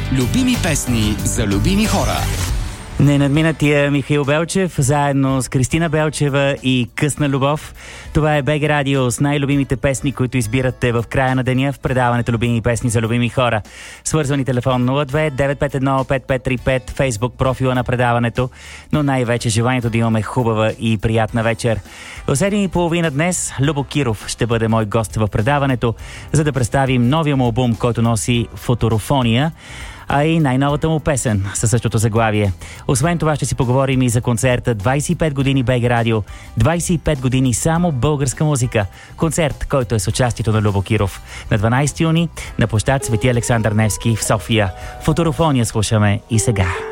Любими песни за любими хора. Ненадминатия Михаил Белчев, заедно с Кристина Белчева и Късна любов. Това е БГ Радио с най-любимите песни, които избирате в края на деня в предаването Любими песни за любими хора. Свързвани телефон 02-951-5535, Фейсбук профила на предаването, но най-вече желанието да имаме хубава и приятна вечер. В 7:30 днес Любо Киров ще бъде мой гост в предаването, за да представим новия му албум, който носи Фоторофония, а и най-новата му песен със същото заглавие. Освен това ще си поговорим и за концерта 25 години БГ Радио, 25 години само българска музика. Концерт, който е с участието на Любо Киров на 12 юни на площад Свети Александър Невски в София. Фоторофония слушаме и сега.